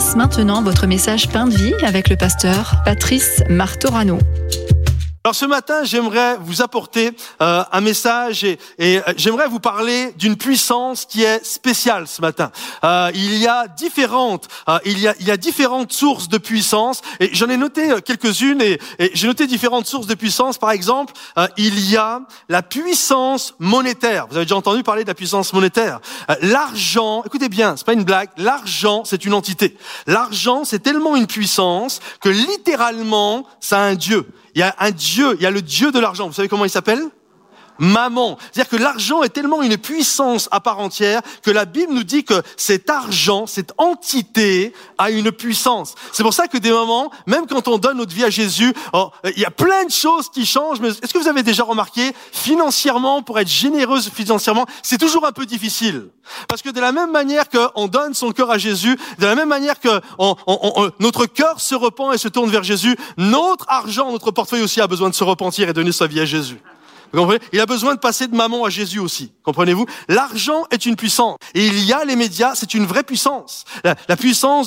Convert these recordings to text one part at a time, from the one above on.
commence maintenant votre message Pain de vie avec le pasteur Patrice Martorano. Alors ce matin, j'aimerais vous apporter un message et j'aimerais vous parler d'une puissance qui est spéciale ce matin. Il y a différentes sources de puissance et j'en ai noté quelques-unes et j'ai noté différentes sources de puissance. Par exemple, il y a la puissance monétaire. Vous avez déjà entendu parler de la puissance monétaire. L'argent, écoutez bien, c'est pas une blague. L'argent, c'est une entité. L'argent, c'est tellement une puissance que littéralement, ça a un dieu. Il y a un dieu, il y a le dieu de l'argent. Vous savez comment il s'appelle ? Mammon. C'est-à-dire que l'argent est tellement une puissance à part entière que la Bible nous dit que cet argent, cette entité a une puissance. C'est pour ça que des moments, même quand on donne notre vie à Jésus, il y a plein de choses qui changent. Mais est-ce que vous avez déjà remarqué, financièrement, pour être généreuse financièrement, c'est toujours un peu difficile. Parce que de la même manière qu'on donne son cœur à Jésus, de la même manière que notre cœur se repent et se tourne vers Jésus, notre argent, notre portefeuille aussi a besoin de se repentir et donner sa vie à Jésus. Vous comprenez ? Il a besoin de passer de mammon à Jésus aussi. Comprenez-vous ? L'argent est une puissance. Et il y a les médias, c'est une vraie puissance. La puissance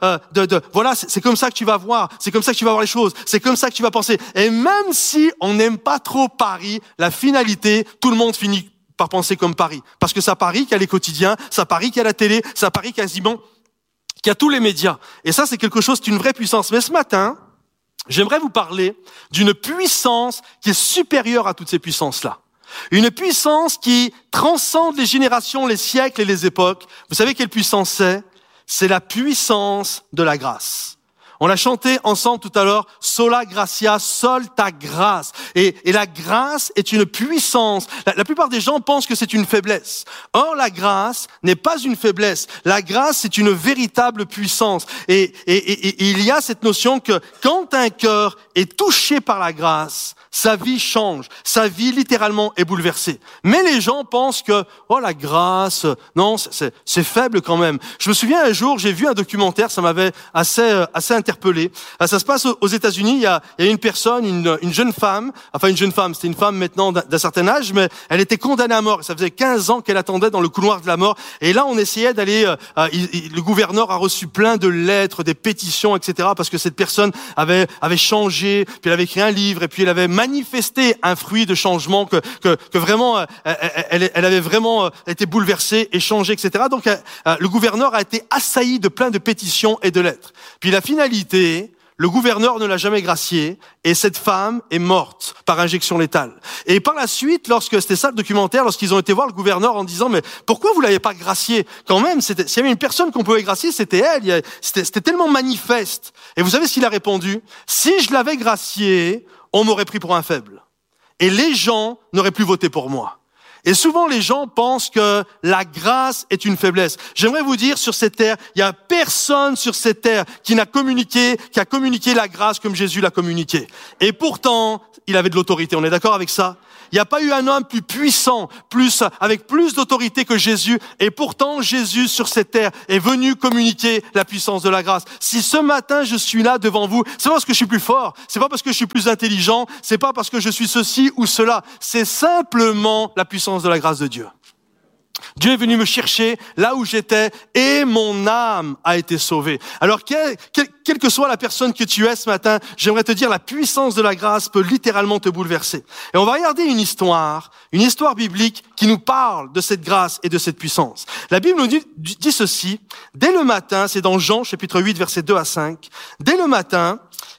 voilà, c'est comme ça que tu vas voir. C'est comme ça que tu vas voir les choses. C'est comme ça que tu vas penser. Et même si on n'aime pas trop Paris, la finalité, tout le monde finit par penser comme Paris. Parce que ça Paris qu'il y a les quotidiens, ça Paris qu'il y a la télé, ça Paris quasiment qu'il y a tous les médias. Et ça, c'est quelque chose, c'est une vraie puissance. Mais ce matin, j'aimerais vous parler d'une puissance qui est supérieure à toutes ces puissances-là. Une puissance qui transcende les générations, les siècles et les époques. Vous savez quelle puissance c'est ? C'est la puissance de la grâce. On a chanté ensemble tout à l'heure, Sola Gratia, Sol ta grâce. Et la grâce est une puissance. La plupart des gens pensent que c'est une faiblesse. Or, la grâce n'est pas une faiblesse. La grâce, c'est une véritable puissance. Et il y a cette notion que quand un cœur est touché par la grâce, sa vie change. Sa vie, littéralement, est bouleversée. Mais les gens pensent que, la grâce, non, c'est faible quand même. Je me souviens un jour, j'ai vu un documentaire, ça m'avait assez interpellé. Ça se passe aux États-Unis. Il y a une personne, une jeune femme, c'était une femme maintenant d'un certain âge, mais elle était condamnée à mort. Ça faisait 15 ans qu'elle attendait dans le couloir de la mort. Et là, on essayait d'aller, le gouverneur a reçu plein de lettres, des pétitions, etc., parce que cette personne avait changé, puis elle avait écrit un livre, et puis elle avait manifesté un fruit de changement que vraiment, elle avait vraiment été bouleversée et changée, etc. Donc, le gouverneur a été assailli de plein de pétitions et de lettres. Puis la finalité, le gouverneur ne l'a jamais graciée et cette femme est morte par injection létale. Et par la suite, c'était ça le documentaire, lorsqu'ils ont été voir le gouverneur en disant « Mais pourquoi vous l'avez pas graciée ?» Quand même, s'il y avait une personne qu'on pouvait gracier, c'était elle. C'était tellement manifeste. Et vous savez ce qu'il a répondu ? « Si je l'avais graciée, on m'aurait pris pour un faible. Et les gens n'auraient plus voté pour moi. » Et souvent, les gens pensent que la grâce est une faiblesse. J'aimerais vous dire, sur cette terre, il y a personne sur cette terre qui a communiqué la grâce comme Jésus l'a communiqué. Et pourtant, il avait de l'autorité. On est d'accord avec ça ? Il n'y a pas eu un homme plus puissant, avec plus d'autorité que Jésus. Et pourtant, Jésus, sur cette terre, est venu communiquer la puissance de la grâce. Si ce matin, je suis là devant vous, c'est pas parce que je suis plus fort, c'est pas parce que je suis plus intelligent, c'est pas parce que je suis ceci ou cela. C'est simplement la puissance de la grâce de Dieu. Dieu est venu me chercher là où j'étais et mon âme a été sauvée. Alors, quelle que soit la personne que tu es ce matin, j'aimerais te dire la puissance de la grâce peut littéralement te bouleverser. Et on va regarder une histoire biblique qui nous parle de cette grâce et de cette puissance. La Bible nous dit ceci, dès le matin, c'est dans Jean chapitre 8 versets 2 à 5, dès le matin,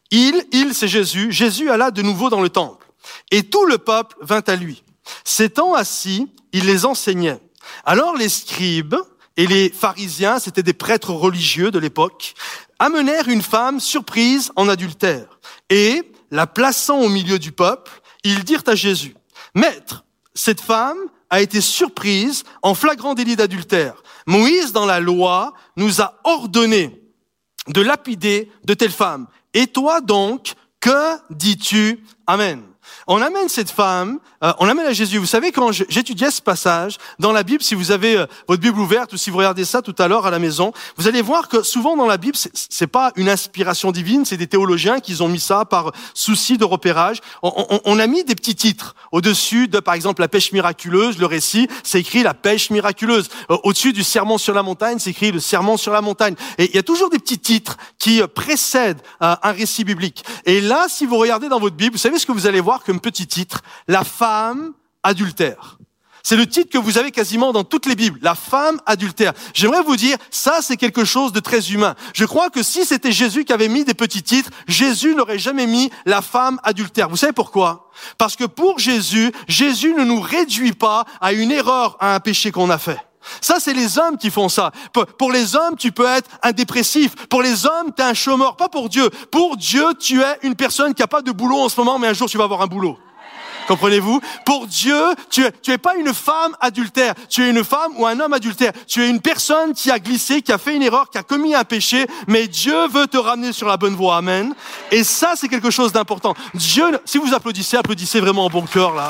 c'est Jésus alla de nouveau dans le temple et tout le peuple vint à lui. S'étant assis, il les enseignait. Alors les scribes et les pharisiens, c'était des prêtres religieux de l'époque, amenèrent une femme surprise en adultère. Et, la plaçant au milieu du peuple, ils dirent à Jésus, « Maître, cette femme a été surprise en flagrant délit d'adultère. Moïse, dans la loi, nous a ordonné de lapider de telles femmes. Et toi donc, que dis-tu ? Amen. » On amène cette femme, on l'amène à Jésus. Vous savez, quand j'étudiais ce passage dans la Bible, si vous avez votre Bible ouverte ou si vous regardez ça tout à l'heure à la maison, vous allez voir que souvent dans la Bible, c'est pas une inspiration divine, c'est des théologiens qui ont mis ça par souci de repérage. On a mis des petits titres au-dessus de, par exemple, la pêche miraculeuse, le récit, c'est écrit la pêche miraculeuse. Au-dessus du sermon sur la montagne, c'est écrit le sermon sur la montagne. Et il y a toujours des petits titres qui précèdent un récit biblique. Et là, si vous regardez dans votre Bible, vous savez ce que vous allez voir comme petit titre? La femme adultère. C'est le titre que vous avez quasiment dans toutes les Bibles. La femme adultère. J'aimerais vous dire, ça c'est quelque chose de très humain. Je crois que si c'était Jésus qui avait mis des petits titres, Jésus n'aurait jamais mis la femme adultère. Vous savez pourquoi? Parce que pour Jésus, Jésus ne nous réduit pas à une erreur, à un péché qu'on a fait. Ça, c'est les hommes qui font ça. Pour les hommes, tu peux être un dépressif. Pour les hommes, t'es un chômeur. Pas pour Dieu. Pour Dieu, tu es une personne qui a pas de boulot en ce moment, mais un jour, tu vas avoir un boulot. Comprenez-vous? Pour Dieu, tu es pas une femme adultère. Tu es une femme ou un homme adultère. Tu es une personne qui a glissé, qui a fait une erreur, qui a commis un péché, mais Dieu veut te ramener sur la bonne voie. Amen. Et ça, c'est quelque chose d'important. Dieu, si vous applaudissez vraiment en bon cœur, là.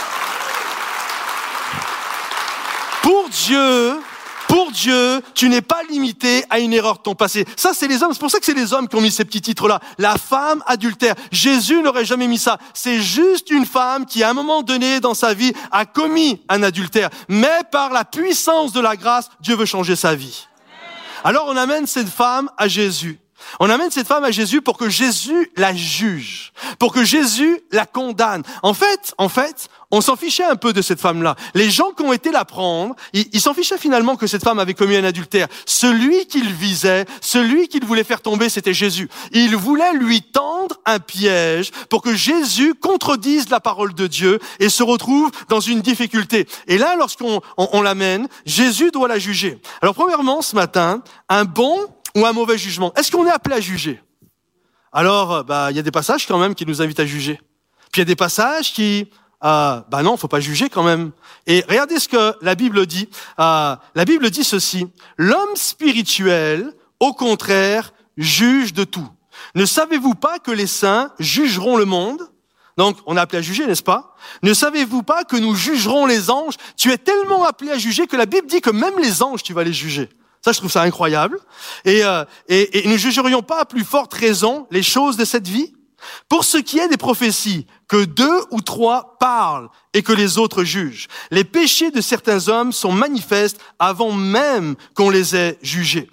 Pour Dieu, tu n'es pas limité à une erreur de ton passé. Ça, c'est les hommes. C'est pour ça que c'est les hommes qui ont mis ces petits titres-là. La femme adultère. Jésus n'aurait jamais mis ça. C'est juste une femme qui, à un moment donné dans sa vie, a commis un adultère. Mais par la puissance de la grâce, Dieu veut changer sa vie. Alors, on amène cette femme à Jésus. On amène cette femme à Jésus pour que Jésus la juge, pour que Jésus la condamne. En fait, on s'en fichait un peu de cette femme-là. Les gens qui ont été la prendre, ils s'en fichaient finalement que cette femme avait commis un adultère. Celui qu'il visait, celui qu'il voulait faire tomber, c'était Jésus. Il voulait lui tendre un piège pour que Jésus contredise la parole de Dieu et se retrouve dans une difficulté. Et là, lorsqu'on l'amène, Jésus doit la juger. Alors premièrement, ce matin, un bon ou un mauvais jugement. Est-ce qu'on est appelé à juger? Alors, il y a des passages quand même qui nous invitent à juger. Puis il y a des passages qui, non, faut pas juger quand même. Et regardez ce que la Bible dit. La Bible dit ceci. L'homme spirituel, au contraire, juge de tout. Ne savez-vous pas que les saints jugeront le monde? Donc, on est appelé à juger, n'est-ce pas? Ne savez-vous pas que nous jugerons les anges? Tu es tellement appelé à juger que la Bible dit que même les anges, tu vas les juger. Ça, je trouve ça incroyable. Et ne jugerions pas à plus forte raison les choses de cette vie? Pour ce qui est des prophéties, que 2 ou 3 parlent et que les autres jugent. Les péchés de certains hommes sont manifestes avant même qu'on les ait jugés.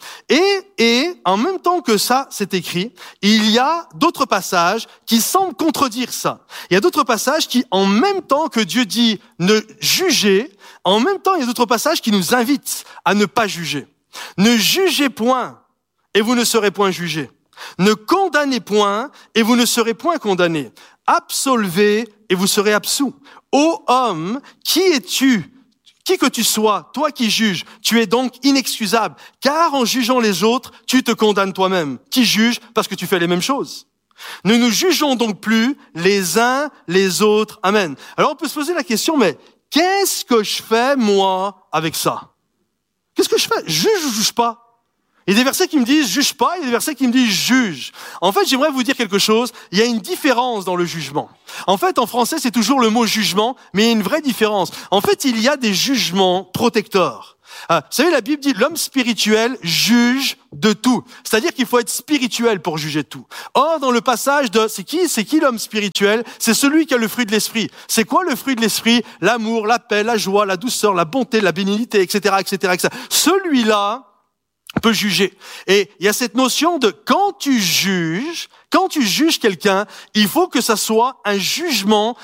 Et en même temps que ça, c'est écrit, il y a d'autres passages qui semblent contredire ça. Il y a d'autres passages qui, en même temps que Dieu dit ne jugez, en même temps, il y a d'autres passages qui nous invitent à ne pas juger. Ne jugez point, et vous ne serez point jugés. Ne condamnez point, et vous ne serez point condamnés. Absolvez, et vous serez absous. Ô homme, qui es-tu? Qui que tu sois, toi qui juges, tu es donc inexcusable, car en jugeant les autres, tu te condamnes toi-même. Qui juge parce que tu fais les mêmes choses. Ne nous jugeons donc plus les uns les autres. Amen. Alors on peut se poser la question, mais qu'est-ce que je fais, moi, avec ça? Qu'est-ce que je fais? Juge ou juge pas? Il y a des versets qui me disent juge pas, il y a des versets qui me disent juge. En fait, j'aimerais vous dire quelque chose. Il y a une différence dans le jugement. En fait, en français, c'est toujours le mot jugement, mais il y a une vraie différence. En fait, il y a des jugements protecteurs. Vous savez, la Bible dit l'homme spirituel juge de tout. C'est-à-dire qu'il faut être spirituel pour juger de tout. Or, dans le passage de c'est qui l'homme spirituel? C'est celui qui a le fruit de l'esprit. C'est quoi le fruit de l'esprit? L'amour, la paix, la joie, la douceur, la bonté, la bénignité, etc., etc., etc. Celui-là peut juger. Et il y a cette notion de quand tu juges quelqu'un, il faut que ça soit un jugement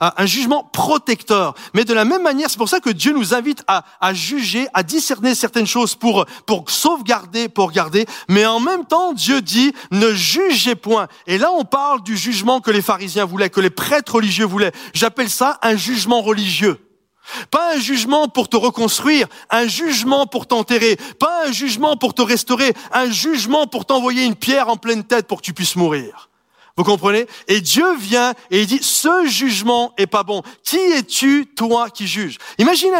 protecteur. Mais de la même manière, c'est pour ça que Dieu nous invite à juger, à discerner certaines choses pour sauvegarder, pour garder. Mais en même temps, Dieu dit ne jugez point. Et là, on parle du jugement que les pharisiens voulaient, que les prêtres religieux voulaient. J'appelle ça un jugement religieux. Pas un jugement pour te reconstruire, un jugement pour t'enterrer, pas un jugement pour te restaurer, un jugement pour t'envoyer une pierre en pleine tête pour que tu puisses mourir. Vous comprenez? Et Dieu vient et il dit, ce jugement est pas bon. Qui es-tu, toi, qui juges? Imaginez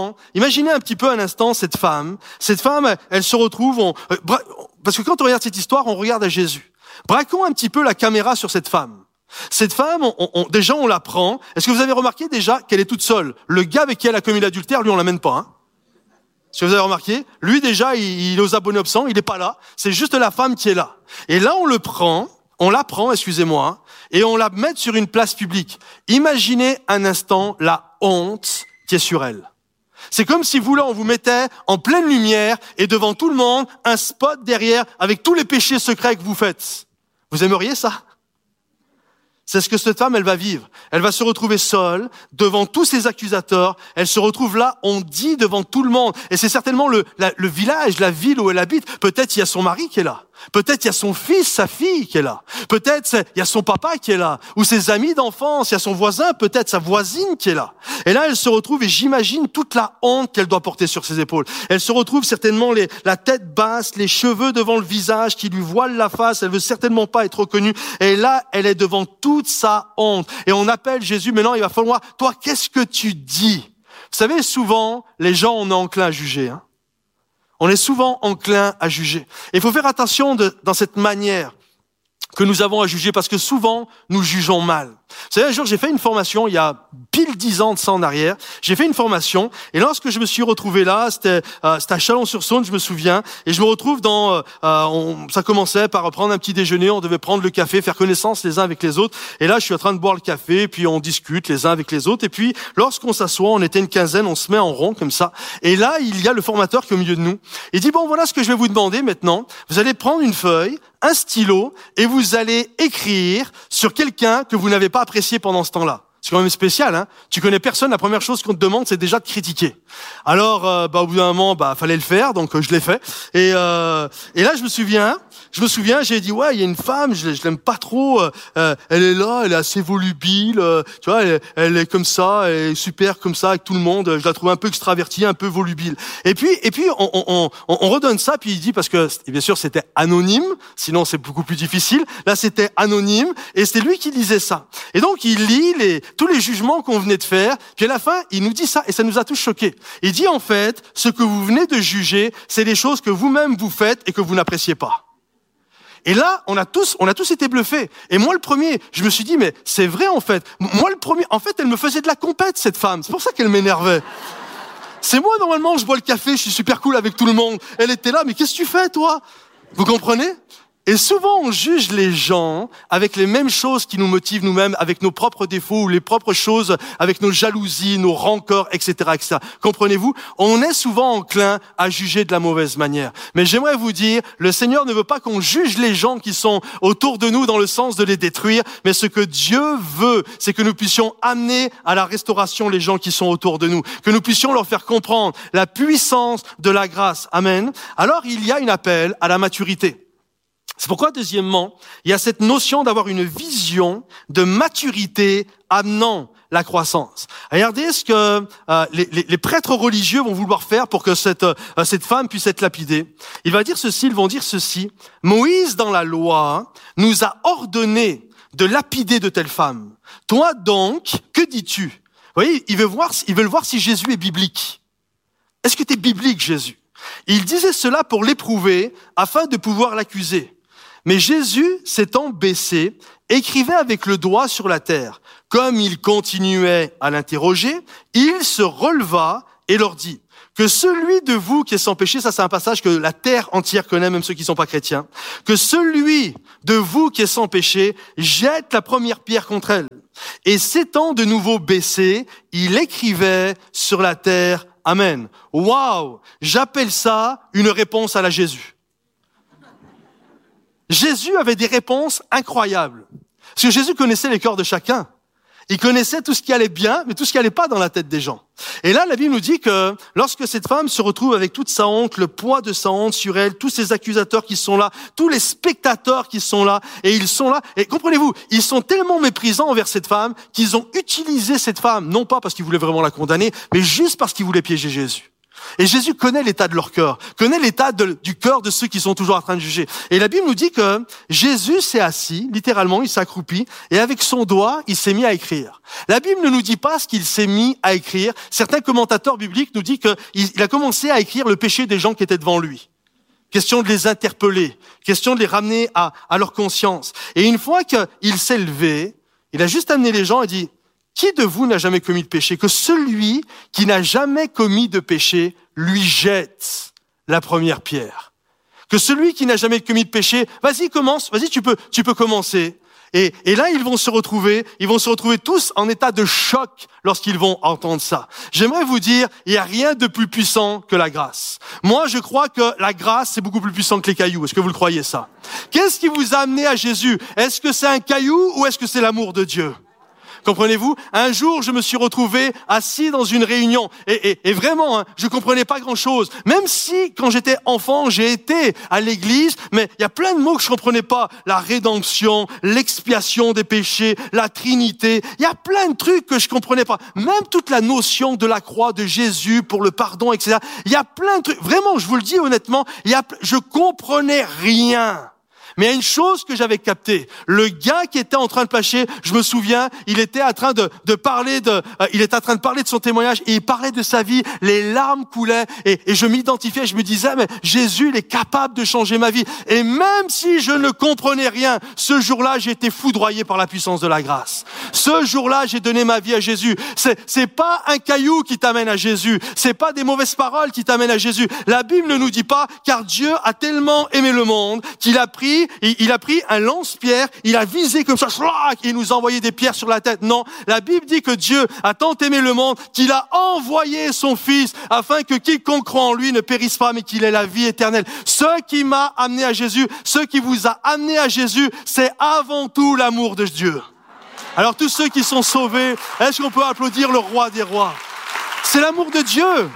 un petit peu un instant cette femme, elle se retrouve, parce que quand on regarde cette histoire, on regarde à Jésus. Braquons un petit peu la caméra sur cette femme. Cette femme, déjà on la prend. Est-ce que vous avez remarqué déjà qu'elle est toute seule? Le gars avec qui elle a commis l'adultère, lui on l'amène pas. Est-ce que vous avez remarqué? Lui déjà, il est aux abonnés absents, il est pas là. C'est juste la femme qui est là. Et là on la prend, excusez-moi, et on la met sur une place publique. Imaginez un instant la honte qui est sur elle. C'est comme si vous, là, on vous mettait en pleine lumière et devant tout le monde, un spot derrière avec tous les péchés secrets que vous faites. Vous aimeriez ça? C'est ce que cette femme, elle va vivre. Elle va se retrouver seule, devant tous ses accusateurs. Elle se retrouve là, on dit devant tout le monde. Et c'est certainement le village, la ville où elle habite. Peut-être il y a son mari qui est là. Peut-être il y a son fils, sa fille qui est là. Peut-être il y a son papa qui est là. Ou ses amis d'enfance, il y a son voisin, peut-être sa voisine qui est là. Et là, elle se retrouve, et j'imagine toute la honte qu'elle doit porter sur ses épaules. Elle se retrouve certainement la tête basse, les cheveux devant le visage qui lui voilent la face. Elle veut certainement pas être reconnue. Et là, elle est devant toute sa honte. Et on appelle Jésus, maintenant il va falloir, toi, qu'est-ce que tu dis? Vous savez, souvent, les gens, on est enclin à juger, On est souvent enclin à juger. Et il faut faire attention dans cette manière que nous avons à juger, parce que souvent, nous jugeons mal. Vous savez, un jour, j'ai fait une formation, il y a pile 10 ans de ça en arrière. J'ai fait une formation, et lorsque je me suis retrouvé là, c'était à Chalon-sur-Saône, je me souviens, et je me retrouve ça commençait par prendre un petit déjeuner, on devait prendre le café, faire connaissance les uns avec les autres, et là, je suis en train de boire le café, puis on discute les uns avec les autres, et puis, lorsqu'on s'assoit, on était une quinzaine, on se met en rond, comme ça, et là, il y a le formateur qui est au milieu de nous. Il dit, bon, voilà ce que je vais vous demander maintenant. Vous allez prendre une feuille, un stylo, et vous allez écrire sur quelqu'un que vous n'avez pas apprécié pendant ce temps-là. C'est quand même spécial, Tu connais personne, la première chose qu'on te demande, c'est déjà de critiquer. Alors, au bout d'un moment, fallait le faire, donc je l'ai fait. Et là, je me souviens, j'ai dit, ouais, il y a une femme, je l'aime pas trop, elle est là, elle est assez volubile, tu vois, elle est comme ça, elle est super comme ça avec tout le monde, je la trouve un peu extravertie, un peu volubile. Et puis, on redonne ça, puis il dit, parce que, bien sûr, c'était anonyme, sinon c'est beaucoup plus difficile. Là, c'était anonyme, et c'est lui qui lisait ça. Et donc, il lit tous les jugements qu'on venait de faire, puis à la fin, il nous dit ça, et ça nous a tous choqués. Il dit, en fait, ce que vous venez de juger, c'est des choses que vous-même vous faites et que vous n'appréciez pas. Et là, on a tous été bluffés. Et moi, le premier, je me suis dit, mais c'est vrai, en fait. Moi, le premier, en fait, elle me faisait de la compète, cette femme. C'est pour ça qu'elle m'énervait. C'est moi, normalement, je bois le café, je suis super cool avec tout le monde. Elle était là, mais qu'est-ce que tu fais, toi? Vous comprenez? Et souvent, on juge les gens avec les mêmes choses qui nous motivent nous-mêmes, avec nos propres défauts ou les propres choses, avec nos jalousies, nos rancœurs, etc., etc. Comprenez-vous? On est souvent enclin à juger de la mauvaise manière. Mais j'aimerais vous dire, le Seigneur ne veut pas qu'on juge les gens qui sont autour de nous dans le sens de les détruire, mais ce que Dieu veut, c'est que nous puissions amener à la restauration les gens qui sont autour de nous, que nous puissions leur faire comprendre la puissance de la grâce. Amen. Alors, il y a un appel à la maturité. C'est pourquoi, deuxièmement, il y a cette notion d'avoir une vision de maturité amenant la croissance. Regardez ce que les prêtres religieux vont vouloir faire pour que cette femme puisse être lapidée. Ils vont dire ceci. Moïse, dans la loi, nous a ordonné de lapider de telle femme. Toi donc, que dis-tu? Vous voyez, ils veulent voir si Jésus est biblique. Est-ce que tu es biblique, Jésus? Il disait cela pour l'éprouver, afin de pouvoir l'accuser. Mais Jésus, s'étant baissé, écrivait avec le doigt sur la terre. Comme il continuait à l'interroger, il se releva et leur dit que celui de vous qui est sans péché, ça c'est un passage que la terre entière connaît, même ceux qui ne sont pas chrétiens, que celui de vous qui est sans péché jette la première pierre contre elle. Et s'étant de nouveau baissé, il écrivait sur la terre. Amen. Waouh! J'appelle ça une réponse à la Jésus. Jésus avait des réponses incroyables. Parce que Jésus connaissait les cœurs de chacun. Il connaissait tout ce qui allait bien, mais tout ce qui allait pas dans la tête des gens. Et là, la Bible nous dit que lorsque cette femme se retrouve avec toute sa honte, le poids de sa honte sur elle, tous ces accusateurs qui sont là, tous les spectateurs qui sont là, et ils sont là, et comprenez-vous, ils sont tellement méprisants envers cette femme qu'ils ont utilisé cette femme, non pas parce qu'ils voulaient vraiment la condamner, mais juste parce qu'ils voulaient piéger Jésus. Et Jésus connaît l'état de leur cœur, connaît l'état du cœur de ceux qui sont toujours en train de juger. Et la Bible nous dit que Jésus s'est assis, littéralement, il s'accroupit, et avec son doigt, il s'est mis à écrire. La Bible ne nous dit pas ce qu'il s'est mis à écrire. Certains commentateurs bibliques nous disent qu'il a commencé à écrire le péché des gens qui étaient devant lui. Question de les interpeller, question de les ramener à leur conscience. Et une fois qu'il s'est levé, Il a juste amené les gens et dit, qui de vous n'a jamais commis de péché? Que celui qui n'a jamais commis de péché lui jette la première pierre. Que celui qui n'a jamais commis de péché, vas-y, commence, vas-y, tu peux commencer. Et là, ils vont se retrouver tous en état de choc lorsqu'ils vont entendre ça. J'aimerais vous dire, il n'y a rien de plus puissant que la grâce. Moi, je crois que la grâce, c'est beaucoup plus puissant que les cailloux. Est-ce que vous le croyez ça? Qu'est-ce qui vous a amené à Jésus? Est-ce que c'est un caillou ou est-ce que c'est l'amour de Dieu? Comprenez-vous? Un jour, je me suis retrouvé assis dans une réunion et vraiment, je comprenais pas grand-chose. Même si, quand j'étais enfant, j'ai été à l'église, mais il y a plein de mots que je comprenais pas. La rédemption, l'expiation des péchés, la Trinité. Il y a plein de trucs que je comprenais pas. Même toute la notion de la croix de Jésus pour le pardon, etc. Il y a plein de trucs. Vraiment, je vous le dis honnêtement, je comprenais rien. Mais il y a une chose que j'avais captée. Le gars qui était en train de prêcher, je me souviens, il était en train de parler de son témoignage et il parlait de sa vie. Les larmes coulaient et je m'identifiais. Je me disais, mais Jésus, il est capable de changer ma vie. Et même si je ne comprenais rien, ce jour-là, j'ai été foudroyé par la puissance de la grâce. Ce jour-là, j'ai donné ma vie à Jésus. C'est pas un caillou qui t'amène à Jésus. C'est pas des mauvaises paroles qui t'amènent à Jésus. La Bible ne nous dit pas, car Dieu a tellement aimé le monde qu'il a pris un lance-pierre, il a visé comme ça, et il nous a envoyé des pierres sur la tête. Non, la Bible dit que Dieu a tant aimé le monde qu'il a envoyé son Fils afin que quiconque croit en lui ne périsse pas, mais qu'il ait la vie éternelle. Ce qui m'a amené à Jésus, ce qui vous a amené à Jésus, c'est avant tout l'amour de Dieu. Alors tous ceux qui sont sauvés, est-ce qu'on peut applaudir le roi des rois? C'est l'amour de Dieu.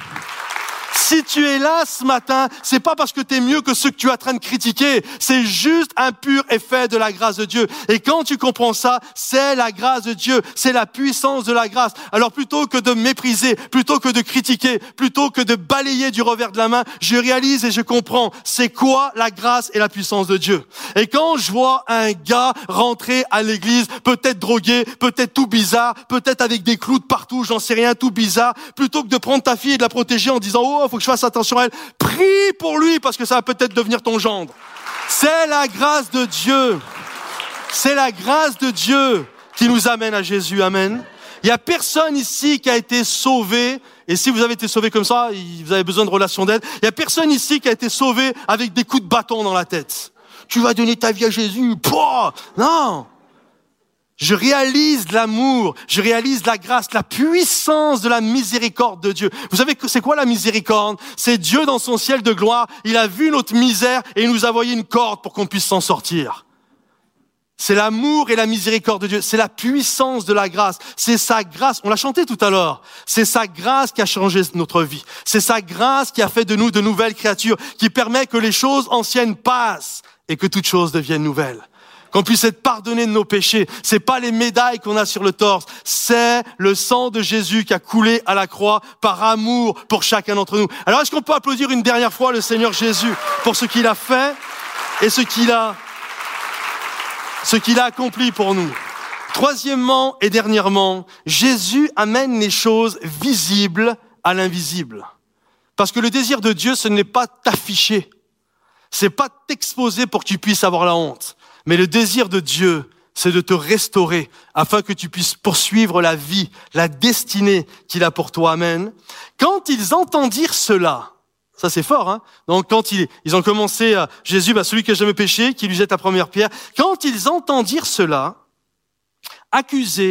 Si tu es là ce matin, c'est pas parce que tu es mieux que ceux que tu es en train de critiquer. C'est juste un pur effet de la grâce de Dieu. Et quand tu comprends ça, c'est la grâce de Dieu. C'est la puissance de la grâce. Alors plutôt que de mépriser, plutôt que de critiquer, plutôt que de balayer du revers de la main, je réalise et je comprends c'est quoi la grâce et la puissance de Dieu. Et quand je vois un gars rentrer à l'église, peut-être drogué, peut-être tout bizarre, peut-être avec des clous de partout, j'en sais rien, tout bizarre, plutôt que de prendre ta fille et de la protéger en disant « Oh, faut que je fasse attention à elle », prie pour lui parce que ça va peut-être devenir ton gendre. C'est la grâce de Dieu. C'est la grâce de Dieu qui nous amène à Jésus. Amen. Il y a personne ici qui a été sauvé. Et si vous avez été sauvé comme ça, vous avez besoin de relation d'aide. Il y a personne ici qui a été sauvé avec des coups de bâton dans la tête. Tu vas donner ta vie à Jésus. Pouah! Non. Je réalise l'amour, je réalise la grâce, la puissance de la miséricorde de Dieu. Vous savez c'est quoi la miséricorde? C'est Dieu dans son ciel de gloire. Il a vu notre misère et il nous a envoyé une corde pour qu'on puisse s'en sortir. C'est l'amour et la miséricorde de Dieu. C'est la puissance de la grâce. C'est sa grâce. On l'a chanté tout à l'heure. C'est sa grâce qui a changé notre vie. C'est sa grâce qui a fait de nous de nouvelles créatures, qui permet que les choses anciennes passent et que toutes choses deviennent nouvelles. Qu'on puisse être pardonné de nos péchés. C'est pas les médailles qu'on a sur le torse. C'est le sang de Jésus qui a coulé à la croix par amour pour chacun d'entre nous. Alors, est-ce qu'on peut applaudir une dernière fois le Seigneur Jésus pour ce qu'il a fait et ce qu'il a accompli pour nous? Troisièmement et dernièrement, Jésus amène les choses visibles à l'invisible. Parce que le désir de Dieu, ce n'est pas t'afficher. C'est pas t'exposer pour que tu puisses avoir la honte. Mais le désir de Dieu, c'est de te restaurer afin que tu puisses poursuivre la vie, la destinée qu'il a pour toi. Amen. Quand ils entendirent cela, ça c'est fort, hein. Donc quand ils ont commencé, Jésus, celui qui n'a jamais péché, qui lui jette la première pierre. Quand ils entendirent cela, accusés